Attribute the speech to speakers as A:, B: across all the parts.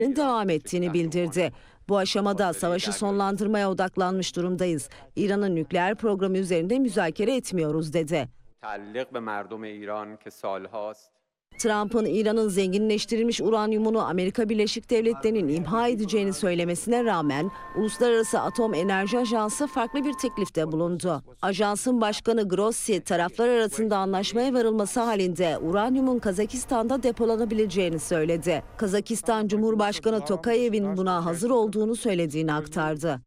A: devam ettiğini bildirdi. Bu aşamada savaşı sonlandırmaya odaklanmış durumdayız. İran'ın nükleer programı üzerinde müzakere etmiyoruz dedi. Trump'ın İran'ın zenginleştirilmiş uranyumunu Amerika Birleşik Devletleri'nin imha edeceğini söylemesine rağmen Uluslararası Atom Enerji Ajansı farklı bir teklifte bulundu. Ajansın başkanı Grossi, taraflar arasında anlaşmaya varılması halinde uranyumun Kazakistan'da depolanabileceğini söyledi. Kazakistan Cumhurbaşkanı Tokayev'in buna hazır olduğunu söylediğini aktardı.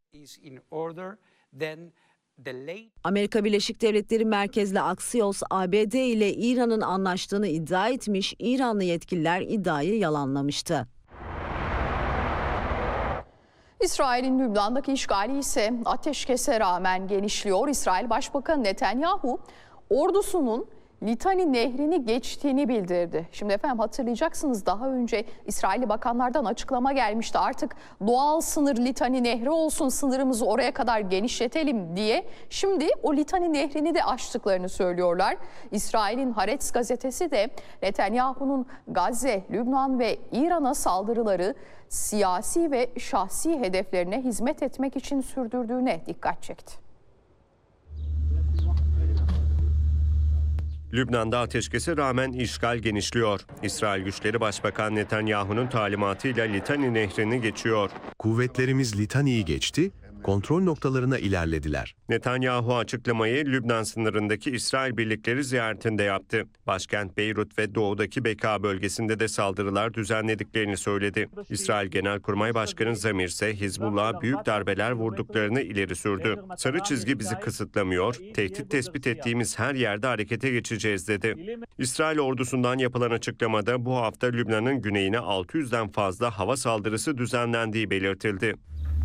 A: Amerika Birleşik Devletleri merkezli Axios, ABD ile İran'ın anlaştığını iddia etmiş, İranlı yetkililer iddiayı yalanlamıştı.
B: İsrail'in Lübnan'daki işgali ise ateşkese rağmen genişliyor. İsrail Başbakanı Netanyahu ordusunun Litani Nehri'ni geçtiğini bildirdi. Şimdi efendim hatırlayacaksınız, daha önce İsrailli bakanlardan açıklama gelmişti. Artık doğal sınır Litani Nehri olsun, sınırımızı oraya kadar genişletelim diye. Şimdi o Litani Nehri'ni de aştıklarını söylüyorlar. İsrail'in Haaretz gazetesi de Netanyahu'nun Gazze, Lübnan ve İran'a saldırıları siyasi ve şahsi hedeflerine hizmet etmek için sürdürdüğüne dikkat çekti.
C: Lübnan'da ateşkese rağmen işgal genişliyor. İsrail güçleri Başbakan Netanyahu'nun talimatıyla Litani Nehri'ni geçiyor.
D: Kuvvetlerimiz Litani'yi geçti, kontrol noktalarına ilerlediler.
C: Netanyahu açıklamayı Lübnan sınırındaki İsrail birlikleri ziyaretinde yaptı. Başkent Beyrut ve doğudaki Beka bölgesinde de saldırılar düzenlediklerini söyledi. İsrail Genelkurmay Başkanı Zamir ise Hizbullah'a büyük darbeler vurduklarını ileri sürdü. Sarı çizgi bizi kısıtlamıyor, tehdit tespit ettiğimiz her yerde harekete geçeceğiz dedi. İsrail ordusundan yapılan açıklamada bu hafta Lübnan'ın güneyine 600'den fazla hava saldırısı düzenlendiği belirtildi.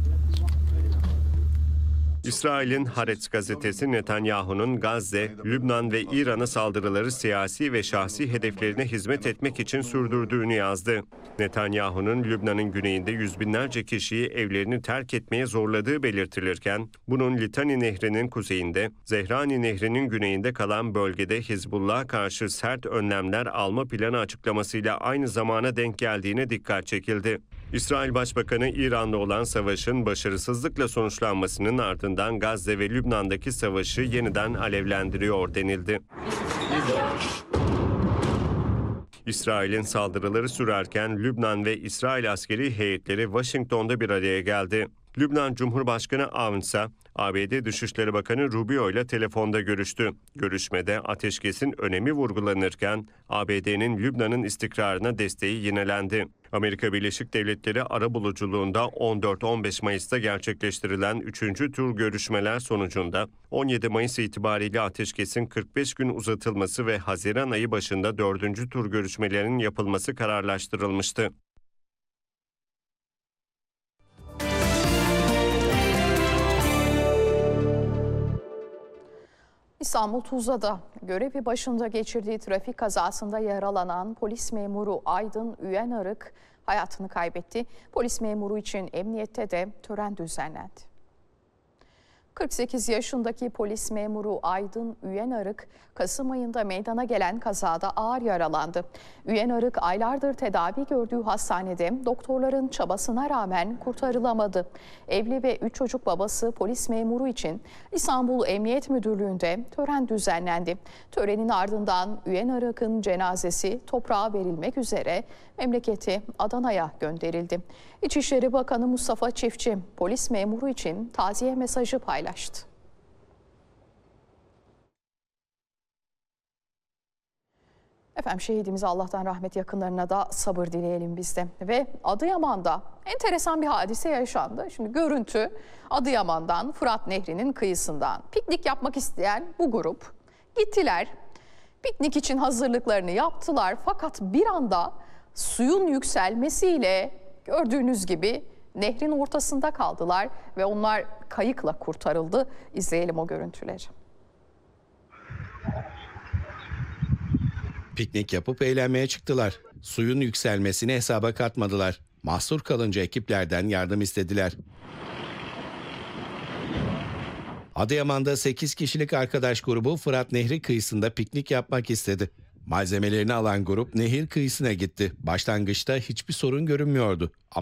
C: İsrail'in Haaretz gazetesi Netanyahu'nun Gazze, Lübnan ve İran'a saldırıları siyasi ve şahsi hedeflerine hizmet etmek için sürdürdüğünü yazdı. Netanyahu'nun Lübnan'ın güneyinde yüz binlerce kişiyi evlerini terk etmeye zorladığı belirtilirken, bunun Litani Nehri'nin kuzeyinde, Zehrani Nehri'nin güneyinde kalan bölgede Hizbullah'a karşı sert önlemler alma planı açıklamasıyla aynı zamana denk geldiğine dikkat çekildi. İsrail Başbakanı İran'la olan savaşın başarısızlıkla sonuçlanmasının ardından Gazze ve Lübnan'daki savaşı yeniden alevlendiriyor denildi. İsrail'in saldırıları sürerken Lübnan ve İsrail askeri heyetleri Washington'da bir araya geldi. Lübnan Cumhurbaşkanı Avn ise ABD Dışişleri Bakanı Rubio ile telefonda görüştü. Görüşmede ateşkesin önemi vurgulanırken ABD'nin Lübnan'ın istikrarına desteği yinelendi. Amerika Birleşik Devletleri arabuluculuğunda 14-15 Mayıs'ta gerçekleştirilen 3. tur görüşmeler sonucunda 17 Mayıs itibariyle ateşkesin 45 gün uzatılması ve Haziran ayı başında 4. tur görüşmelerinin yapılması kararlaştırılmıştı.
B: İstanbul Tuzla'da görevi başında geçirdiği trafik kazasında yaralanan polis memuru Aydın Üyenarık hayatını kaybetti. Polis memuru için emniyette de tören düzenlendi. 48 yaşındaki polis memuru Aydın Üyenarık, Kasım ayında meydana gelen kazada ağır yaralandı. Üyenarık aylardır tedavi gördüğü hastanede doktorların çabasına rağmen kurtarılamadı. Evli ve 3 çocuk babası polis memuru için İstanbul Emniyet Müdürlüğü'nde tören düzenlendi. Törenin ardından Üyenarık'ın cenazesi toprağa verilmek üzere memleketi Adana'ya gönderildi. İçişleri Bakanı Mustafa Çiftçi polis memuru için taziye mesajı paylaştı. Efendim şehidimize Allah'tan rahmet, yakınlarına da sabır dileyelim biz de. Ve Adıyaman'da enteresan bir hadise yaşandı. Şimdi görüntü Adıyaman'dan, Fırat Nehri'nin kıyısından. Piknik yapmak isteyen bu grup gittiler. Piknik için hazırlıklarını yaptılar. Fakat bir anda suyun yükselmesiyle gördüğünüz gibi nehrin ortasında kaldılar ve onlar kayıkla kurtarıldı. İzleyelim o görüntüleri.
E: Piknik yapıp eğlenmeye çıktılar. Suyun yükselmesini hesaba katmadılar. Mahsur kalınca ekiplerden yardım istediler. Adıyaman'da 8 kişilik arkadaş grubu Fırat Nehri kıyısında piknik yapmak istedi. Malzemelerini alan grup nehir kıyısına gitti. Başlangıçta hiçbir sorun görünmüyordu.